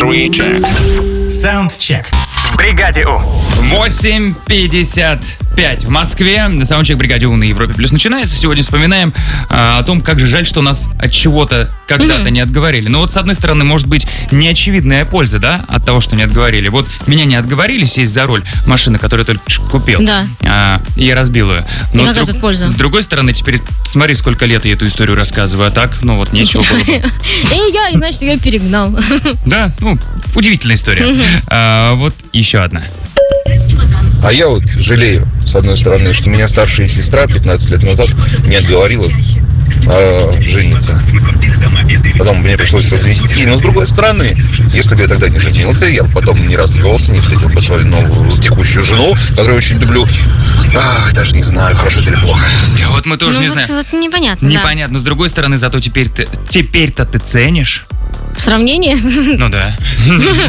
Саундчек. В бригаде У. 8:55 в Москве. Саундчек «Бригаде У» на Европе Плюс начинается. Сегодня вспоминаем о том, как же жаль, что нас от чего-то когда-то не отговорили. Но вот с одной стороны, может быть, неочевидная польза, да, от того, что не отговорили. Вот меня не отговорили сесть за руль машины, которую я только купил. Да. И я разбил ее. Но и какая тут польза? С другой стороны, теперь смотри, сколько лет я эту историю рассказываю. А так, ну вот, нечего было бы. И значит, я перегнал. Да, удивительная история. Вот еще одна. А я вот жалею, с одной стороны, что меня старшая сестра 15 лет назад не отговорила жениться. Потом мне пришлось развести. Но с другой стороны, если бы я тогда не женился, я бы потом не развелся, не встретил бы свою новую текущую жену, которую очень люблю. Даже не знаю, хорошо это или плохо. Вот мы тоже не знаем. Вот непонятно. Непонятно. С другой стороны, зато теперь-то ты ценишь. В сравнении? Ну да.